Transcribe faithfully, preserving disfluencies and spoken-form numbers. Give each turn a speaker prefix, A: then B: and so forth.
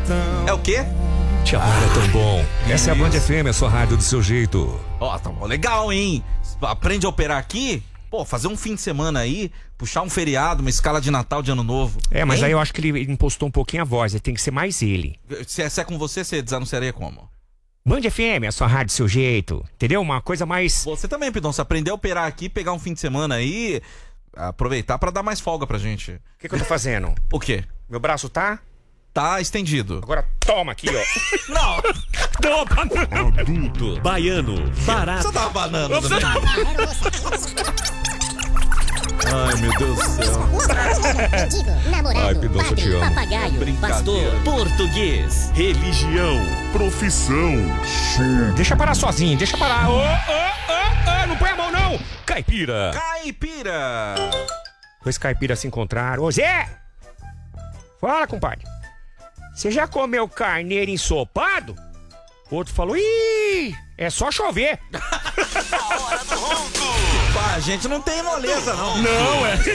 A: tão...
B: É o quê?
A: Te amar é tão bom. Essa é a Band F M, a sua rádio do seu jeito.
B: Ó, tá bom, legal, hein? Aprende a operar aqui? Pô, fazer um fim de semana aí, puxar um feriado, uma escala de Natal, de Ano Novo.
A: É, mas
B: hein?
A: aí eu acho que ele impostou um pouquinho a voz, aí tem que ser mais ele.
B: Se é, se é com você, você desanunciaria como?
A: Band F M, a sua rádio do seu jeito. Entendeu? Uma coisa mais...
B: Você também, Pidon, se aprender a operar aqui, pegar um fim de semana aí, aproveitar pra dar mais folga pra gente.
A: O que, que eu tô fazendo?
B: O quê?
A: Meu braço tá...
B: Tá estendido.
A: Agora toma aqui, ó.
B: Não!
A: Toma!
C: Adulto, baiano, barato.
B: Você tava banana também? Ai, meu Deus do céu.
A: Ai, Pidon, eu te amo.
D: Papagaio,
B: Brincadeira.
D: pastor, português.
C: Religião, profissão.
A: Deixa parar sozinho, deixa parar. Ô, ô, ô, ô, não põe a mão, não! Caipira!
B: Caipira!
A: Dois caipiras se encontraram. Ô, Zé! Fala, compadre. Você já comeu carneiro ensopado? O outro falou, ih, é só chover.
B: Pá, a gente não tem moleza, não.
A: Não, é.